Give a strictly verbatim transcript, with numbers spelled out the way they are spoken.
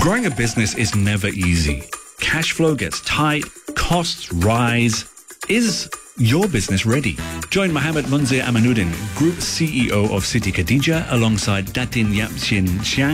Growing a business is never easy. Cash flow gets tight, costs rise. Is your business ready? Join Mohammed Munzir Amanuddin, Group C E O of Siti Khadija, alongside Datin Yapshin Xiang,